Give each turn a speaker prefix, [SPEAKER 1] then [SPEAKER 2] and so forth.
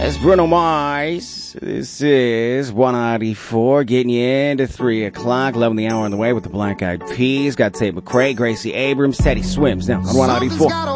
[SPEAKER 1] That's Bruno Mars. This is 194, getting you into 3 o'clock, 11 the hour on the way with the Black Eyed Peas. Got Tate McRae, Gracie Abrams, Teddy Swims. Now on 194.